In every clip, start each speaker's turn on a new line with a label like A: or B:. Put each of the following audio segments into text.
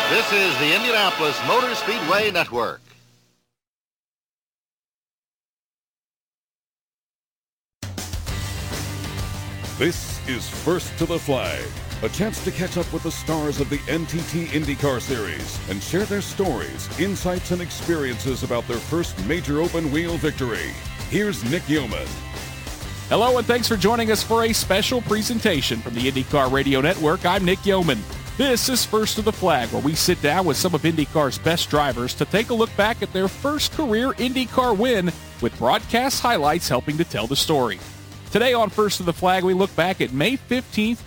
A: This is the Indianapolis Motor Speedway Network.
B: This is First to the Flag, a chance to catch up with the stars of the NTT IndyCar Series and share their stories, insights, and experiences about their first major open-wheel victory. Here's Nick Yeoman.
C: Hello, and thanks for joining us for a special presentation from the IndyCar Radio Network. I'm Nick Yeoman. This is First to the Flag, where we sit down with some of IndyCar's best drivers to take a look back at their first career IndyCar win, with broadcast highlights helping to tell the story. Today on First to the Flag, we look back at May 15th,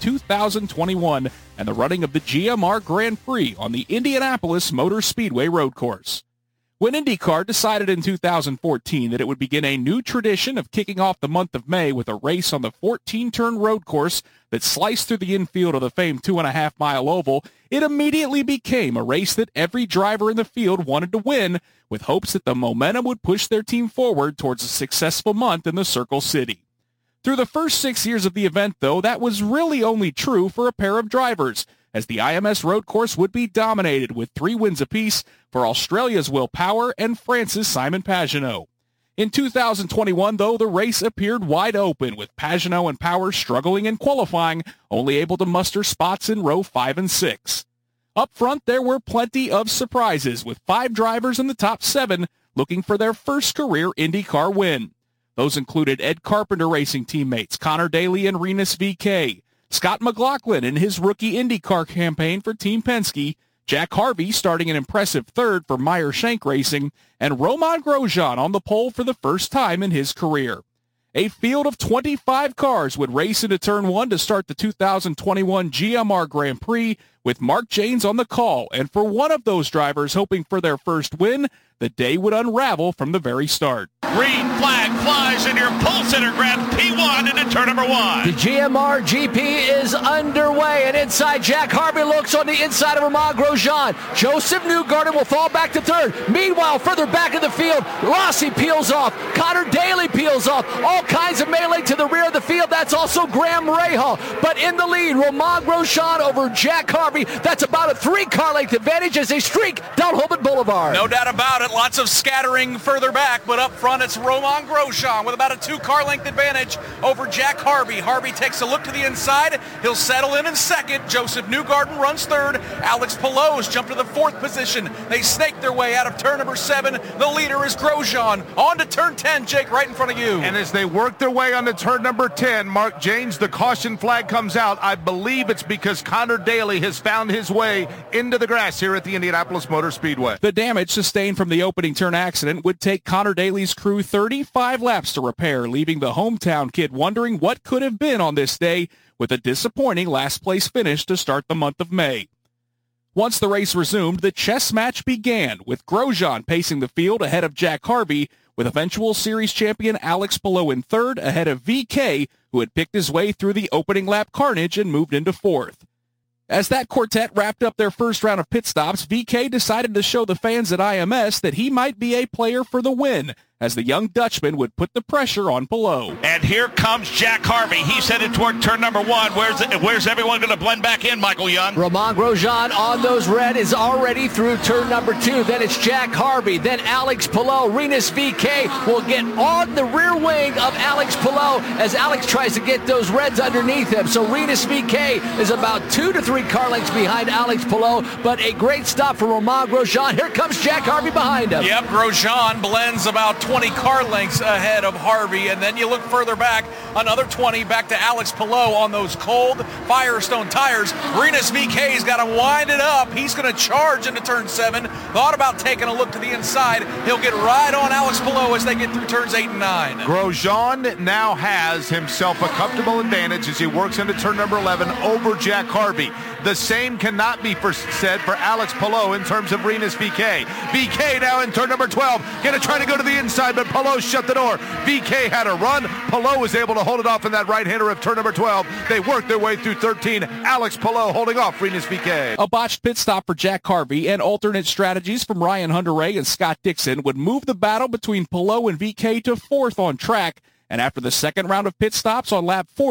C: 2021, and the running of the GMR Grand Prix on the Indianapolis Motor Speedway road course. When IndyCar decided in 2014 that it would begin a new tradition of kicking off the month of May with a race on the 14-turn road course that sliced through the infield of the famed 2.5-mile oval, it immediately became a race that every driver in the field wanted to win, with hopes that the momentum would push their team forward towards a successful month in the Circle City. Through the first 6 years of the event, though, that was really only true for a pair of drivers, as the IMS road course would be dominated with 3 wins apiece for Australia's Will Power and France's Simon Pagenaud. In 2021, though, the race appeared wide open, with Pagenaud and Power struggling in qualifying, only able to muster spots in row 5 and 6. Up front, there were plenty of surprises, with 5 drivers in the top 7 looking for their first career IndyCar win. Those included Ed Carpenter Racing teammates Conor Daly and Rinus VeeKay, Scott McLaughlin in his rookie IndyCar campaign for Team Penske, Jack Harvey starting an impressive third for Meyer Shank Racing, and Romain Grosjean on the pole for the first time in his career. A field of 25 cars would race into Turn 1 to start the 2021 GMR Grand Prix, with Mark Jaynes on the call, and for one of those drivers hoping for their first win, the day would unravel from the very start.
D: Green flag flies and your pole center grabs P1 into turn number 1.
E: The GMR GP is underway, and inside Jack Harvey looks on the inside of Romain Grosjean. Joseph Newgarden will fall back to third. Meanwhile, further back in the field, Rossi peels off. Conor Daly peels off. All kinds of melee to the rear of the field. That's also Graham Rahal. But in the lead, Romain Grosjean over Jack Harvey. That's about a 3-car length advantage as they streak down Holman Boulevard.
D: No doubt about it. Lots of scattering further back, but up front it's Romain Grosjean with about a 2-car length advantage over Jack Harvey. Harvey takes a look to the inside. He'll settle in second. Joseph Newgarden runs third. Alex Palou jumped to the 4th position. They snake their way out of turn number 7. The leader is Grosjean. On to turn 10, Jake, right in front of you.
F: And as they work their way onto turn number 10, Mark Jaynes, the caution flag comes out. I believe it's because Conor Daly has found his way into the grass here at the Indianapolis Motor Speedway.
C: The damage sustained from the opening turn accident would take Conor Daly's crew 35 laps to repair, leaving the hometown kid wondering what could have been on this day, with a disappointing last-place finish to start the month of May. Once the race resumed, the chess match began, with Grosjean pacing the field ahead of Jack Harvey, with eventual series champion Alex Palou in third, ahead of VeeKay, who had picked his way through the opening lap carnage and moved into 4th. As that quartet wrapped up their first round of pit stops, VeeKay decided to show the fans at IMS that he might be a player for the win, as the young Dutchman would put the pressure on Palou.
D: And here comes Jack Harvey. He's headed toward turn number 1. Where's everyone going to blend back in, Michael Young?
E: Romain Grosjean on those red is already through turn number 2. Then it's Jack Harvey. Then Alex Palou. Rinus VeeKay will get on the rear wing of Alex Palou as Alex tries to get those reds underneath him. So Rinus VeeKay is about 2 to 3 car lengths behind Alex Palou, but a great stop for Romain Grosjean. Here comes Jack Harvey behind him.
D: Yep, Grosjean blends about 20 car lengths ahead of Harvey, and then you look further back, another 20 back to Alex Palou on those cold Firestone tires. Rinus VeeKay's got to wind it up. He's going to charge into turn 7. Thought about taking a look to the inside. He'll get right on Alex Palou as they get through turns 8 and 9.
F: Grosjean now has himself a comfortable advantage as he works into turn number 11 over Jack Harvey. The same cannot be said for Alex Palou in terms of Rinus VeeKay. VeeKay now in turn number 12. Going to try to go to the inside, but Palou shut the door. VeeKay had a run. Palou was able to hold it off in that right-hander of turn number 12. They worked their way through 13. Alex Palou holding off Rinus VeeKay.
C: A botched pit stop for Jack Harvey and alternate strategies from Ryan Hunter-Reay and Scott Dixon would move the battle between Palou and VeeKay to 4th on track, and after the second round of pit stops on lap 40,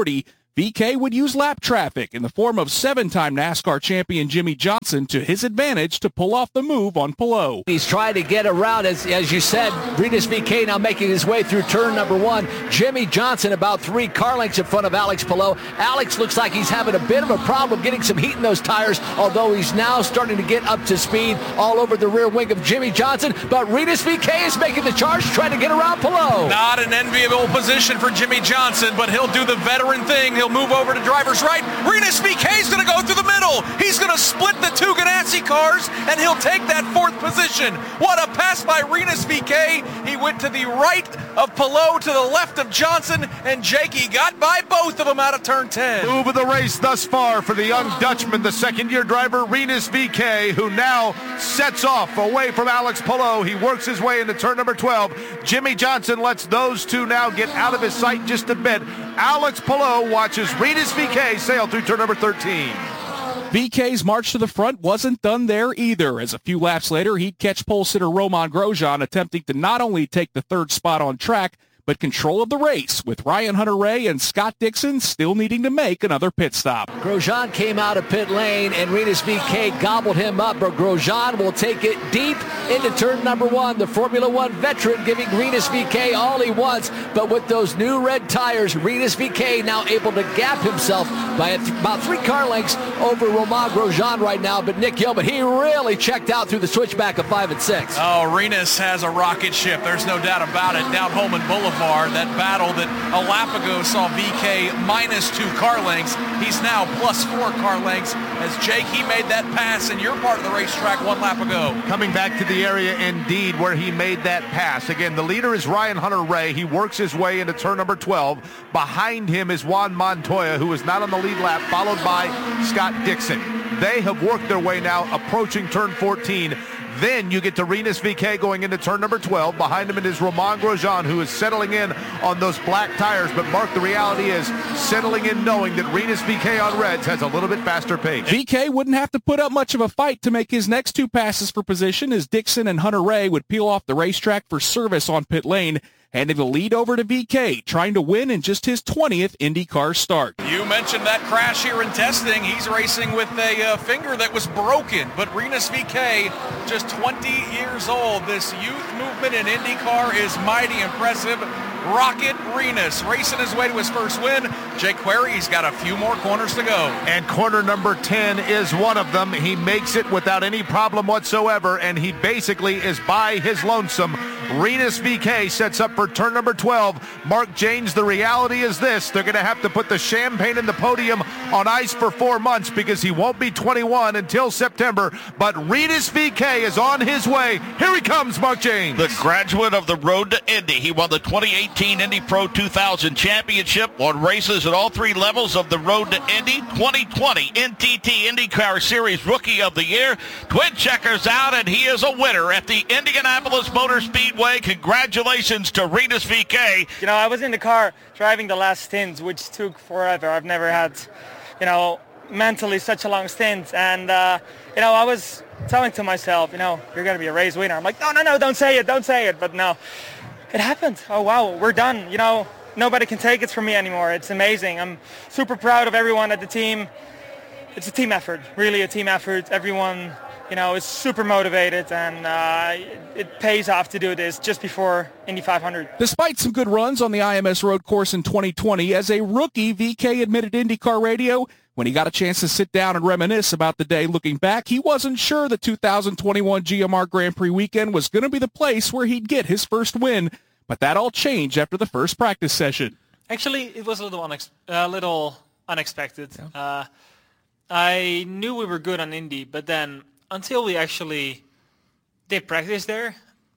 C: VK would use lap traffic in the form of 7-time NASCAR champion Jimmie Johnson to his advantage to pull off the move on Palou.
E: He's trying to get around, as you said, Rinus VeeKay now making his way through turn number 1. Jimmie Johnson about 3 car lengths in front of Alex Palou. Alex looks like he's having a bit of a problem getting some heat in those tires, although he's now starting to get up to speed all over the rear wing of Jimmie Johnson. But Rinus VeeKay is making the charge, trying to get around Palou.
D: Not an enviable position for Jimmie Johnson, but he'll do the veteran thing. He'll move over to driver's right. Rinus VeeKay is going to go through the middle. He's going to split the 2 Ganassi cars, and he'll take that 4th position. What a pass by Rinus VeeKay. He went to the right of Palou, to the left of Johnson, and Jakey got by both of them out of turn 10.
F: Move of the race thus far for the young Dutchman, the second-year driver, Rinus VeeKay, who now sets off away from Alex Palou. He works his way into turn number 12. Jimmie Johnson lets those 2 now get out of his sight just a bit. Alex Palou watches Rinus VeeKay sail through turn number 13.
C: VK's march to the front wasn't done there either, as a few laps later he'd catch pole sitter Romain Grosjean attempting to not only take the 3rd spot on track, but control of the race, with Ryan Hunter-Reay and Scott Dixon still needing to make another pit stop.
E: Grosjean came out of pit lane, and Rinus VeeKay gobbled him up, but Grosjean will take it deep into turn number 1. The Formula One veteran giving Rinus VeeKay all he wants, but with those new red tires, Rinus VeeKay now able to gap himself by about 3 car lengths over Romain Grosjean right now. But Nick Yeoman, he really checked out through the switchback of 5 and 6.
D: Oh, Rinus has a rocket ship. There's no doubt about it. Down Holman Boulevard, that battle that a lap ago saw VeeKay minus 2 car lengths. He's now plus 4 car lengths, as Jake, he made that pass in your part of the racetrack 1 lap ago.
F: Coming back to the area indeed where he made that pass. Again, the leader is Ryan Hunter-Reay. He works his way into turn number 12. Behind him is Juan Montoya, who is not on the lead lap, followed by Scott Dixon. They have worked their way now approaching turn 14. Then you get to Rinus VeeKay going into turn number 12. Behind him it is Romain Grosjean, who is settling in on those black tires. But Mark, the reality is settling in knowing that Rinus VeeKay on reds has a little bit faster pace.
C: VeeKay wouldn't have to put up much of a fight to make his next 2 passes for position, as Dixon and Hunter-Reay would peel off the racetrack for service on pit lane, handing the lead over to VeeKay, trying to win in just his 20th IndyCar start.
D: You mentioned that crash here in testing. He's racing with a finger that was broken, but Rinus VeeKay, just 20 years old. This youth movement in IndyCar is mighty impressive. Rocket Rinus racing his way to his first win. Jake Query's got a few more corners to go.
F: And corner number 10 is one of them. He makes it without any problem whatsoever, and he basically is by his lonesome. Rinus VeeKay sets up for turn number 12. Mark Janes, the reality is this. They're going to have to put the champagne in the podium on ice for 4 months because he won't be 21 until September. But Rinus VeeKay is on his way. Here he comes, Mark Janes.
G: The graduate of the Road to Indy. He won the 2018 Indy Pro 2000 Championship, won races at all 3 levels of the Road to Indy. 2020 NTT IndyCar Series Rookie of the Year. Twin checkers out, and he is a winner at the Indianapolis Motor Speedway. Congratulations to Rinus VeeKay.
H: You know, I was in the car driving the last stint, which took forever. I've never had, mentally such a long stint. And, I was telling to myself, you're going to be a race winner. I'm like, no, don't say it. But no, it happened. Oh, wow, we're done. Nobody can take it from me anymore. It's amazing. I'm super proud of everyone at the team. It's a team effort, really a team effort. Everyone, is super motivated, and it pays off to do this just before Indy 500.
C: Despite some good runs on the IMS road course in 2020, as a rookie, VeeKay admitted to IndyCar Radio when he got a chance to sit down and reminisce about the day looking back, he wasn't sure the 2021 GMR Grand Prix weekend was going to be the place where he'd get his first win, but that all changed after the first practice session.
I: Actually, it was a little unexpected. Yeah. I knew we were good on Indy, but then until we actually did practice there,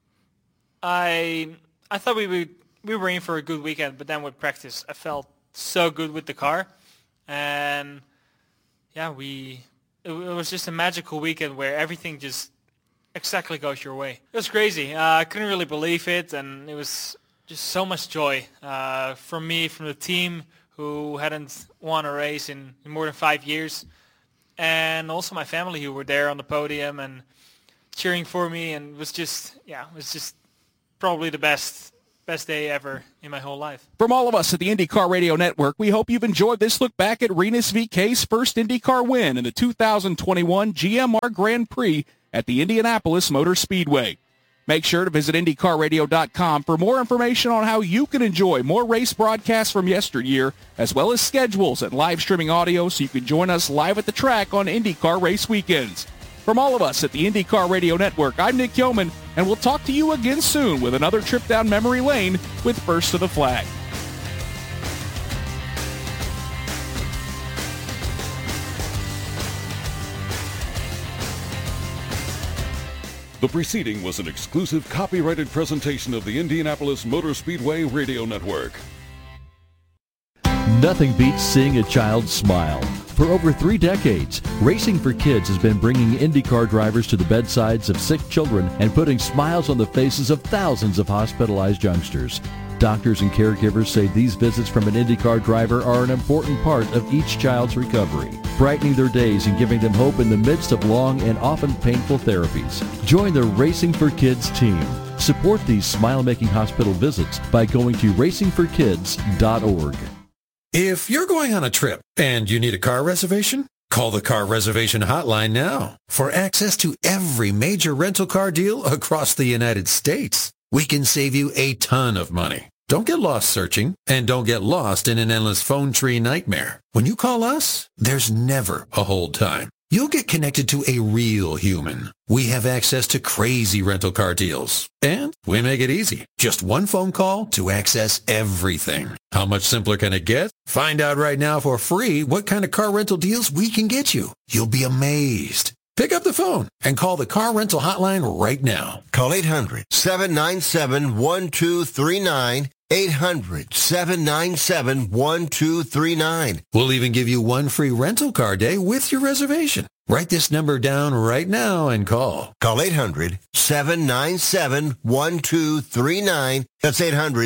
I: I thought we were in for a good weekend, but then with practice, I felt so good with the car. And yeah, it was just a magical weekend where everything just exactly goes your way. It was crazy. I couldn't really believe it, and it was just so much joy from me, from the team who hadn't won a race in more than 5 years, and also my family who were there on the podium and cheering for me, and it was just probably the best best day ever in my whole life.
C: From all of us at the IndyCar Radio Network, we hope you've enjoyed this look back at Rinus VeeKay's first IndyCar win in the 2021 GMR Grand Prix at the Indianapolis Motor Speedway. Make sure to visit IndyCarRadio.com for more information on how you can enjoy more race broadcasts from yesteryear, as well as schedules and live streaming audio so you can join us live at the track on IndyCar race weekends. From all of us at the IndyCar Radio Network, I'm Nick Yeoman, and we'll talk to you again soon with another trip down memory lane with First to the Flag.
B: The preceding was an exclusive copyrighted presentation of the Indianapolis Motor Speedway Radio Network.
J: Nothing beats seeing a child smile. For over 3 decades, Racing for Kids has been bringing IndyCar drivers to the bedsides of sick children and putting smiles on the faces of thousands of hospitalized youngsters. Doctors and caregivers say these visits from an IndyCar driver are an important part of each child's recovery, brightening their days and giving them hope in the midst of long and often painful therapies. Join the Racing for Kids team. Support these smile-making hospital visits by going to racingforkids.org.
K: If you're going on a trip and you need a car reservation, call the Car Reservation Hotline now for access to every major rental car deal across the United States. We can save you a ton of money. Don't get lost searching, and don't get lost in an endless phone tree nightmare. When you call us, there's never a hold time. You'll get connected to a real human. We have access to crazy rental car deals, and we make it easy. Just one phone call to access everything. How much simpler can it get? Find out right now for free what kind of car rental deals we can get you. You'll be amazed. Pick up the phone and call the Car Rental Hotline right now.
L: Call 800-797-1239. 800-797-1239.
K: We'll even give you one free rental car day with your reservation. Write this number down right now and call.
L: Call 800-797-1239. That's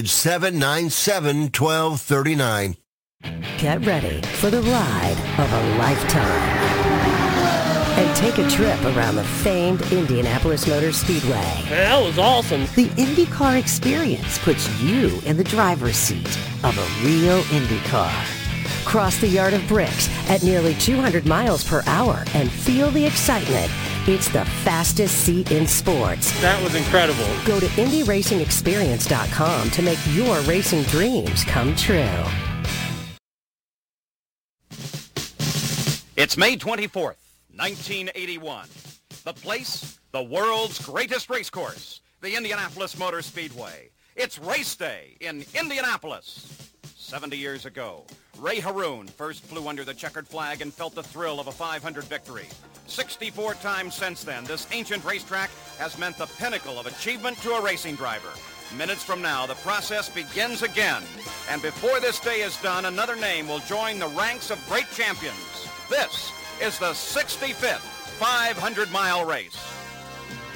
L: 800-797-1239.
M: Get ready for the ride of a lifetime. And take a trip around the famed Indianapolis Motor Speedway.
N: That was awesome.
M: The IndyCar experience puts you in the driver's seat of a real IndyCar. Cross the Yard of Bricks at nearly 200 miles per hour and feel the excitement. It's the fastest seat in sports.
N: That was incredible.
M: Go to IndyRacingExperience.com to make your racing dreams come true.
O: It's May 24th. 1981. The place, the world's greatest race course, the Indianapolis Motor Speedway. It's race day in Indianapolis. 70 years ago, Ray Haroon first flew under the checkered flag and felt the thrill of a 500 victory. 64 times since then, this ancient racetrack has meant the pinnacle of achievement to a racing driver. Minutes from now, the process begins again. And before this day is done, another name will join the ranks of great champions. This is the 65th 500-mile race.